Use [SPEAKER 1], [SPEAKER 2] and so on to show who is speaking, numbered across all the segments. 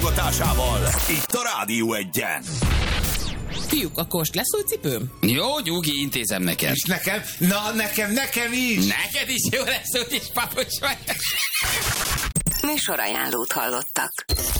[SPEAKER 1] támogatásával. Itt a Rádió Egyen.
[SPEAKER 2] Fiúk, a kost lesz új cipőm?
[SPEAKER 3] Jó, nyugi, intézem neked.
[SPEAKER 4] És nekem? Na, nekem is!
[SPEAKER 3] Neked is jó lesz, úgyis papucs vagy.
[SPEAKER 5] Műsorajánlót hallottak.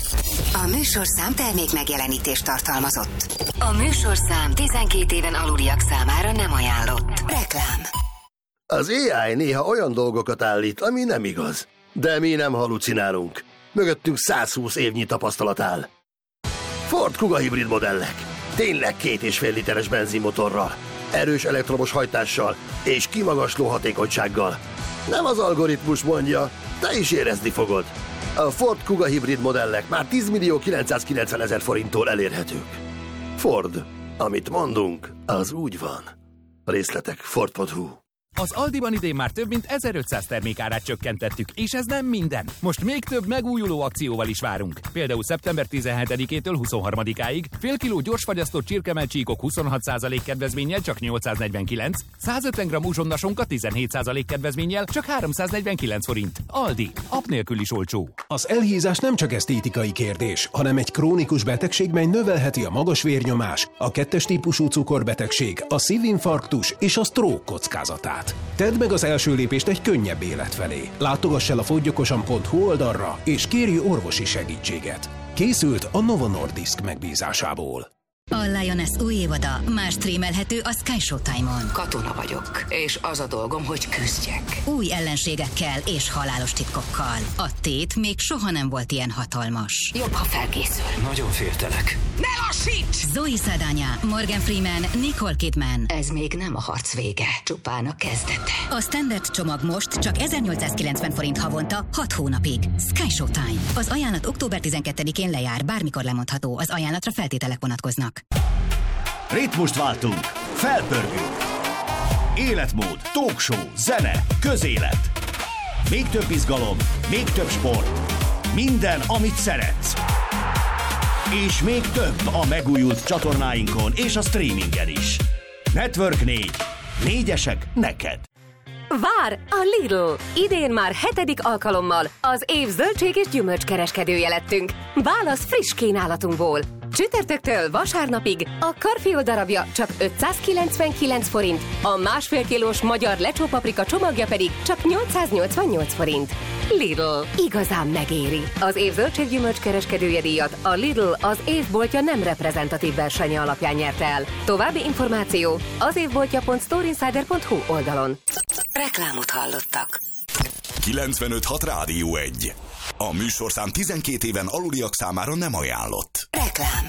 [SPEAKER 5] A műsorszám termék megjelenítést tartalmazott. A műsorszám 12 éven aluliak számára nem ajánlott. Reklám.
[SPEAKER 6] Az AI néha olyan dolgokat állít, ami nem igaz. De mi nem halucinálunk. Mögöttünk 120 évnyi tapasztalat áll. Ford Kuga hibrid modellek. Tényleg 2,5 literes benzinmotorral, erős elektromos hajtással és kimagasló hatékonysággal. Nem az algoritmus mondja, te is érezni fogod. A Ford Kuga hibrid modellek már 10.990.000 forinttól elérhetők. Ford. Amit mondunk, az úgy van. Részletek Ford.hu.
[SPEAKER 7] Az Aldiban idén már több mint 1500 termékárát csökkentettük, és ez nem minden. Most még több megújuló akcióval is várunk. Például szeptember 17-től 23-áig fél kiló gyorsfagyasztott csirkemelcsíkok 26% kedvezménnyel csak 849, 150 g uzsonnasonka 17% kedvezménnyel csak 349 forint. Aldi. App nélkül is olcsó.
[SPEAKER 8] Az elhízás nem csak esztétikai kérdés, hanem egy krónikus betegség, mely növelheti a magas vérnyomás, a 2-es típusú cukorbetegség, a szívinfarktus és a stroke kockázatát. Tedd meg az első lépést egy könnyebb élet felé. Látogass el a fogyokosan.hu oldalra, és kérj orvosi segítséget. Készült a Novo Nordisk megbízásából.
[SPEAKER 9] A Lioness új évada már streamelhető a Sky Showtime-on.
[SPEAKER 5] Katona vagyok, és az a dolgom, hogy küzdjek.
[SPEAKER 9] Új ellenségekkel és halálos titkokkal. A tét még soha nem volt ilyen hatalmas.
[SPEAKER 5] Jobb, ha felkészül.
[SPEAKER 4] Nagyon féltelek.
[SPEAKER 5] Ne lassíts!
[SPEAKER 9] Zoe Saldana, Morgan Freeman, Nicole Kidman.
[SPEAKER 5] Ez még nem a harc vége, csupán a kezdete.
[SPEAKER 9] A standard csomag most csak 1890 forint havonta 6 hónapig. Sky Showtime. Az ajánlat október 12-én lejár, bármikor lemondható. Az ajánlatra feltételek vonatkoznak.
[SPEAKER 1] Ritmust váltunk, felpörgünk. Életmód, talkshow, zene, közélet. Még több izgalom, még több sport. Minden, amit szeretsz. És még több a megújult csatornáinkon és a streamingen is. Network 4. Négyesek neked.
[SPEAKER 10] Vár a Lidl! Idén már 7. alkalommal az év zöldség és gyümölcskereskedője lettünk. Válasz friss kínálatunkból. Csütörtöktől vasárnapig a karfiol darabja csak 599 forint, a 1,5 kilós magyar lecsópaprika csomagja pedig csak 888 forint. Lidl. Igazán megéri. Az év zöldséggyümölcskereskedője díjat a Lidl az évboltja nem reprezentatív versenye alapján nyerte el. További információ az évboltja.storeinsider.hu oldalon.
[SPEAKER 5] Reklámot hallottak.
[SPEAKER 1] 95.6 Rádió 1. A műsorszám 12 éven aluliak számára nem ajánlott.
[SPEAKER 5] Reklám.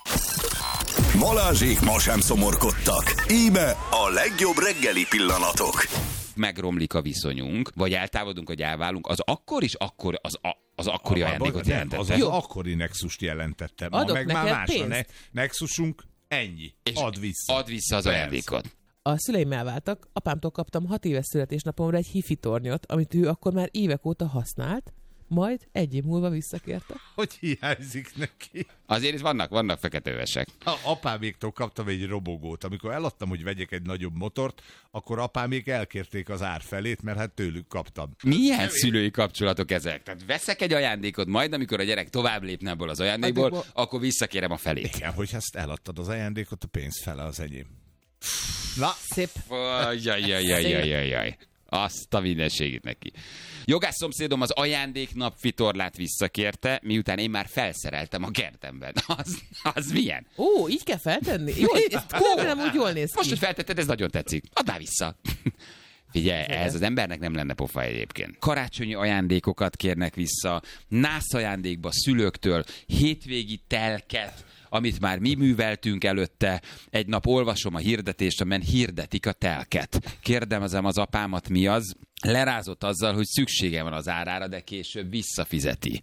[SPEAKER 1] Balázsék ma sem szomorkodtak. Íme a legjobb reggeli pillanatok.
[SPEAKER 3] Megromlik a viszonyunk, vagy eltávolodunk, vagy elválunk, az akkor is akkor az akkori ajándékot jelentette.
[SPEAKER 4] Az akkori Nexust jelentette.
[SPEAKER 2] Adok
[SPEAKER 4] meg
[SPEAKER 2] neked
[SPEAKER 4] már más
[SPEAKER 2] pénzt.
[SPEAKER 4] a Nexusunk, ennyi.
[SPEAKER 3] És
[SPEAKER 4] add vissza.
[SPEAKER 3] Add vissza az ajándékot.
[SPEAKER 2] A szüleim elváltak, apámtól kaptam 6 éves születésnapomra egy hifi tornyot, amit ő akkor már évek óta használt, majd 1 év múlva visszakérte.
[SPEAKER 4] Hogy hiányzik neki?
[SPEAKER 3] Azért itt vannak feketővesek.
[SPEAKER 4] Apáméktól kaptam egy robogót. Amikor eladtam, hogy vegyek egy nagyobb motort, akkor apámék elkérték az ár felét, mert hát tőlük kaptam.
[SPEAKER 3] Milyen szülői kapcsolatok ezek? Tehát veszek egy ajándékot, majd amikor a gyerek tovább lépne ebből az ajándékból, akkor visszakérem a felét.
[SPEAKER 4] Igen, hogy ezt eladtad az ajándékot, a pénz fele az enyém. Na,
[SPEAKER 2] Szép.
[SPEAKER 3] Jaj. Azt a mindenségét neki. Jogász szomszédom az ajándéknap vitorlát visszakérte, miután én már felszereltem a kertemben. Az milyen?
[SPEAKER 2] Ó, így kell feltenni? Jó, nem úgy jól néz ki.
[SPEAKER 3] Most, hogy feltetted, ez nagyon tetszik. Add már vissza. Figyelj, ez az embernek nem lenne pofa egyébként. Karácsonyi ajándékokat kérnek vissza, nász ajándékba szülőktől, hétvégi telket, amit már mi műveltünk előtte. Egy nap olvasom a hirdetést, amen hirdetik a telket. Kérdezem az apámat, mi az? Lerázott azzal, hogy szüksége van az árára, de később visszafizeti.